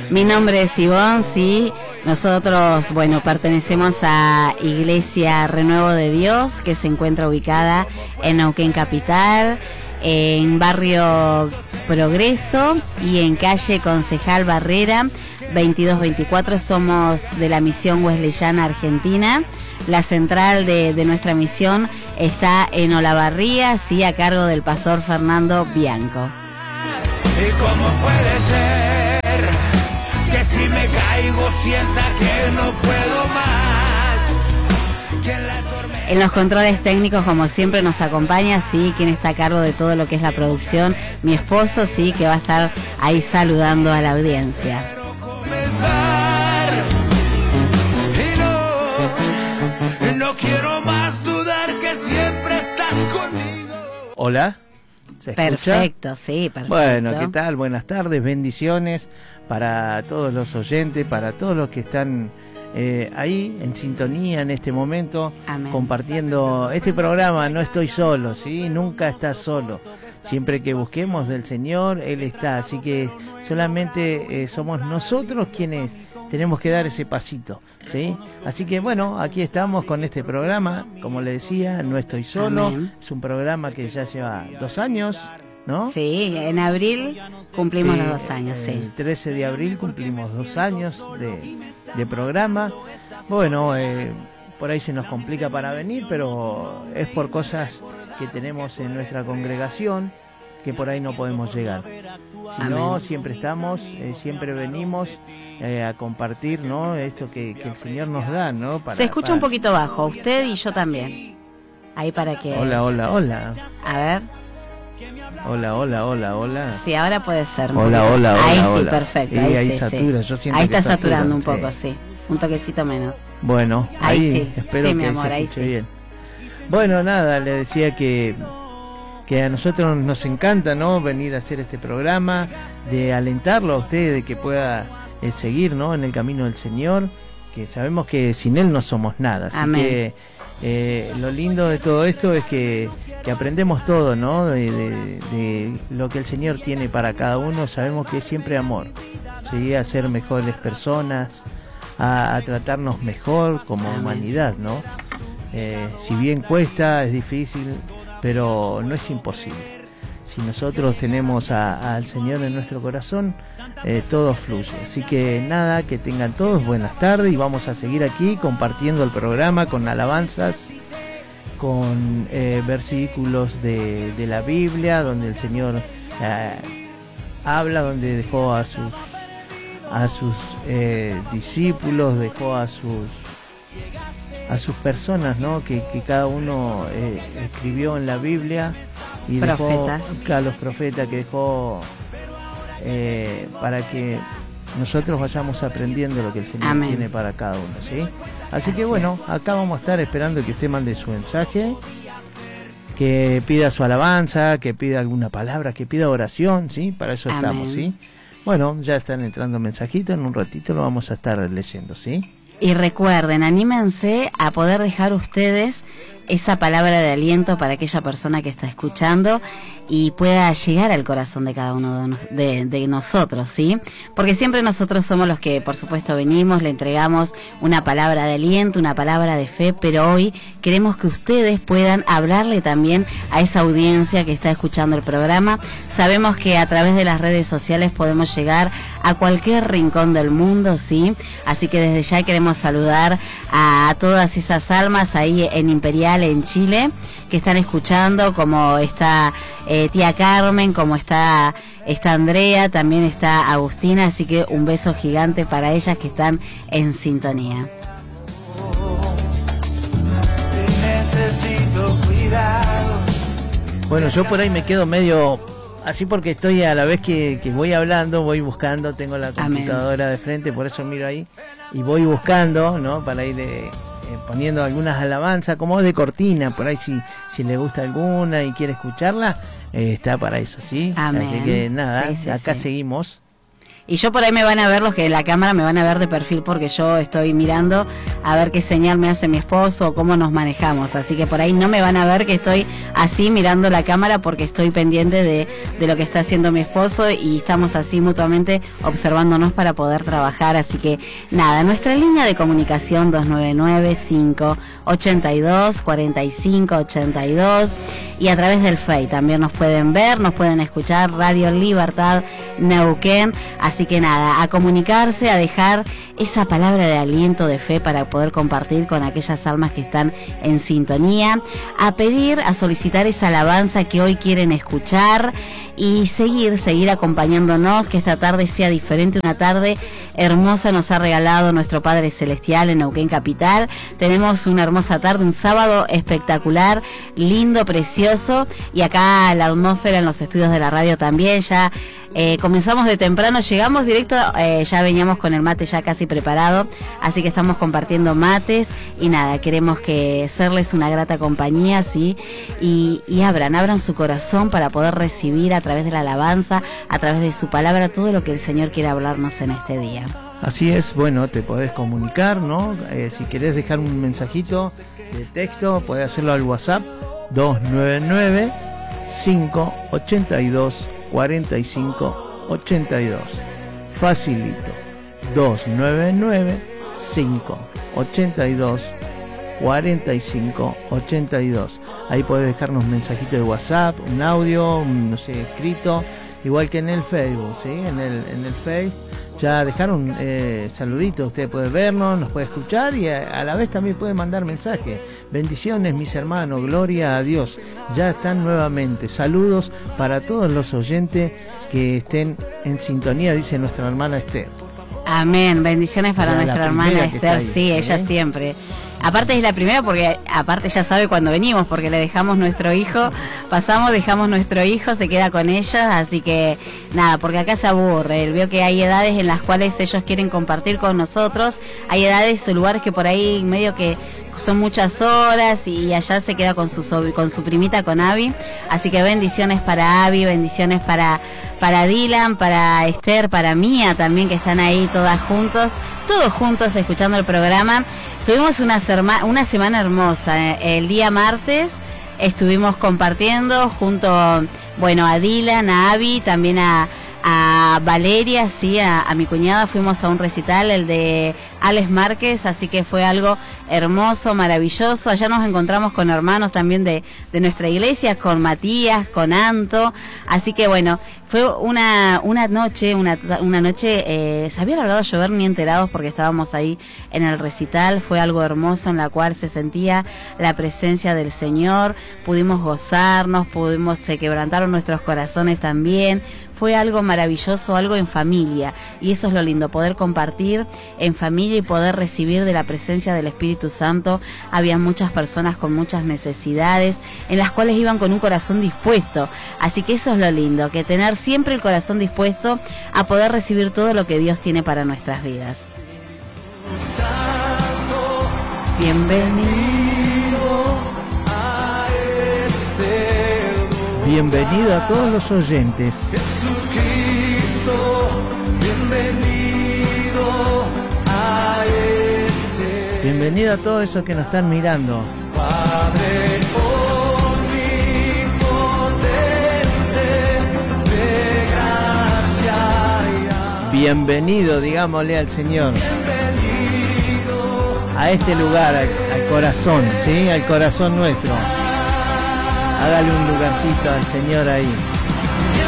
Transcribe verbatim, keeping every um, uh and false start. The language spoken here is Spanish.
Mi nombre es Ivonne, sí. Nosotros, bueno, pertenecemos a Iglesia Renuevo de Dios, que se encuentra ubicada en Neuquén Capital, en barrio Progreso y en calle Concejal Barrera veintidós veinticuatro. Somos de la misión Wesleyana Argentina. La central de, de nuestra misión está en Olavarría, sí, a cargo del pastor Fernando Bianco. ¿Y cómo puede ser que si me caigo sienta que no puedo más? Que en la tormenta... En los controles técnicos, como siempre, nos acompaña, sí, quien está a cargo de todo lo que es la producción, mi esposo, sí, que va a estar ahí saludando a la audiencia. Y no, no quiero más dudar que siempre estás conmigo. Hola. ¿Se escucha? Perfecto, sí, perfecto. Bueno, ¿qué tal? Buenas tardes, bendiciones para todos los oyentes, para todos los que están eh, ahí en sintonía en este momento. Amén. Compartiendo este programa. No estoy solo, ¿sí? Nunca estás solo. Siempre que busquemos del Señor, Él está. Así que solamente eh, somos nosotros quienes tenemos que dar ese pasito, ¿sí? Así que bueno, aquí estamos con este programa. Como le decía, no estoy solo. Amén. Es un programa que ya lleva dos años, ¿no? Sí, en abril cumplimos sí, los dos años, sí. El trece de abril cumplimos dos años de, de programa. Bueno, eh, por ahí se nos complica para venir, pero es por cosas que tenemos en nuestra congregación que por ahí no podemos llegar. Si Amén. No, siempre estamos, eh, siempre venimos eh, a compartir, ¿no? Esto que, que el Señor nos da, ¿no? Para, se escucha para... un poquito bajo, usted y yo también. Ahí para que... Hola, hola, hola. A ver. Hola, hola, hola, hola. Sí, ahora puede ser. Hola, hola, hola. Ahí hola, sí, hola. perfecto. Y ahí ahí sí, satura, sí. yo siento ahí que está saturando un sí. poco, sí. Un toquecito menos. Bueno, ahí, ahí sí. espero sí, mi que amor, se ahí escuche sí. bien. Bueno, nada, le decía que... que a nosotros nos encanta, ¿no? Venir a hacer este programa, de alentarlo a usted, de que pueda eh, seguir, ¿no? En el camino del Señor, que sabemos que sin Él no somos nada. Así Amén. que eh, lo lindo de todo esto es que, que aprendemos todo, ¿no? De, de, de lo que el Señor tiene para cada uno. Sabemos que es siempre amor, ¿sí? A ser mejores personas, a, a tratarnos mejor como Amén. Humanidad, ¿no? Eh, si bien cuesta, es difícil, pero no es imposible. Si nosotros tenemos a, al Señor en nuestro corazón, eh, todo fluye. Así que nada, que tengan todos buenas tardes y vamos a seguir aquí compartiendo el programa con alabanzas, con eh, versículos de, de la Biblia, donde el Señor eh, habla, donde dejó a sus a sus eh, discípulos, dejó a sus a sus personas, ¿no? Que, que cada uno eh, escribió en la Biblia y profetas. Dejó a los profetas que dejó eh, para que nosotros vayamos aprendiendo lo que el Señor Amén. Tiene para cada uno, ¿sí? Así, Así que bueno, es. Acá vamos a estar esperando que usted mande su mensaje, que pida su alabanza, que pida alguna palabra, que pida oración, ¿sí? Para eso Amén. Estamos, ¿sí? Bueno, ya están entrando mensajitos, en un ratito lo vamos a estar leyendo, ¿sí? Y recuerden, anímense a poder dejar ustedes esa palabra de aliento para aquella persona que está escuchando y pueda llegar al corazón de cada uno de, de, de nosotros, ¿sí? Porque siempre nosotros somos los que, por supuesto, venimos, le entregamos una palabra de aliento, una palabra de fe, pero hoy queremos que ustedes puedan hablarle también a esa audiencia que está escuchando el programa. Sabemos que a través de las redes sociales podemos llegar a cualquier rincón del mundo, ¿sí? Así que desde ya queremos saludar a todas esas almas ahí en Imperial, en Chile, que están escuchando, como está eh, tía Carmen, como está, está Andrea, también está Agustina, así que un beso gigante para ellas que están en sintonía. Necesito cuidado. Bueno, yo por ahí me quedo medio así porque estoy a la vez que, que voy hablando, voy buscando, tengo la computadora Amén. De frente, por eso miro ahí y voy buscando, ¿no? Para ir de, eh, poniendo algunas alabanzas, como de cortina, por ahí si, si le gusta alguna y quiere escucharla, eh, está para eso, ¿sí? Amén. Así que nada, sí, sí, acá sí. seguimos. Y yo por ahí me van a ver, los que en la cámara me van a ver de perfil, porque yo estoy mirando a ver qué señal me hace mi esposo o cómo nos manejamos. Así que por ahí no me van a ver que estoy así mirando la cámara, porque estoy pendiente de, de lo que está haciendo mi esposo y estamos así mutuamente observándonos para poder trabajar. Así que nada, nuestra línea de comunicación dos nueve nueve, cinco ocho dos, cuatro cinco ocho dos, y a través del Face también nos pueden ver, nos pueden escuchar, Radio Libertad Neuquén. Así que nada, a comunicarse, a dejar esa palabra de aliento, de fe, para poder compartir con aquellas almas que están en sintonía, a pedir, a solicitar esa alabanza que hoy quieren escuchar, y seguir, seguir acompañándonos, que esta tarde sea diferente, una tarde hermosa nos ha regalado nuestro Padre Celestial en Neuquén Capital. Tenemos una hermosa tarde, un sábado espectacular, lindo, precioso, y acá la atmósfera en los estudios de la radio también. Ya eh, comenzamos de temprano, llegamos directo, eh, ya veníamos con el mate ya casi preparado, así que estamos compartiendo mates, y nada, queremos que serles una grata compañía, ¿sí? Y, y abran, abran su corazón para poder recibir a través de la alabanza, a través de su palabra, todo lo que el Señor quiere hablarnos en este día. Así es, bueno, te podés comunicar, ¿no? Eh, si querés dejar un mensajito de texto, podés hacerlo al WhatsApp dos nueve nueve, cinco ocho dos, cuatro cinco ocho dos. Facilito, dos nueve nueve, cinco ocho dos, cuatro cinco ocho dos. Ahí podés dejarnos un mensajito de WhatsApp, un audio, un, no sé, escrito, igual que en el Facebook, ¿sí? En el, en el Face ya dejaron eh, saluditos, usted puede vernos, nos puede escuchar, y a, a la vez también puede mandar mensaje. Bendiciones, mis hermanos, gloria a Dios. Ya están nuevamente. Saludos para todos los oyentes que estén en sintonía, dice nuestra hermana Esther. Amén, bendiciones para Ya, nuestra hermana Esther, ahí, sí, ella ¿sí? siempre. Aparte es la primera, porque aparte ya sabe cuando venimos, porque le dejamos nuestro hijo, pasamos, dejamos nuestro hijo, se queda con ellos, así que nada, porque acá se aburre. Él vio que hay edades en las cuales ellos quieren compartir con nosotros, hay edades o lugares que por ahí medio que son muchas horas, y allá se queda con su con su primita, con Abby. Así que bendiciones para Abby, bendiciones para para Dylan, para Esther, para Mía también, que están ahí todas juntos, todos juntos escuchando el programa. Tuvimos una, una semana hermosa. El día martes estuvimos compartiendo junto, bueno, a Dylan, a Abby, también a, a Valeria, sí, a, a mi cuñada. Fuimos a un recital, el de Alex Márquez, así que fue algo hermoso, maravilloso. Allá nos encontramos con hermanos también de, de nuestra iglesia, con Matías, con Anto, así que bueno, fue una una noche, una, una noche, eh, se había largado a llover ni enterados, porque estábamos ahí en el recital. Fue algo hermoso en la cual se sentía la presencia del Señor, pudimos gozarnos, pudimos, se quebrantaron nuestros corazones también. Fue algo maravilloso, algo en familia, y eso es lo lindo, poder compartir en familia y poder recibir de la presencia del Espíritu Santo. Había muchas personas con muchas necesidades, en las cuales iban con un corazón dispuesto, así que eso es lo lindo, que tener siempre el corazón dispuesto a poder recibir todo lo que Dios tiene para nuestras vidas. Bienvenido a este Bienvenido a todos los oyentes. Jesucristo, bienvenido a este Bienvenido a todos esos que nos están mirando. Padre omnipotente, de gracia y amor. Bienvenido, digámosle al Señor, Bienvenido a este lugar, al, al corazón, ¿sí? Al corazón nuestro. Hágale un lugarcito al Señor ahí.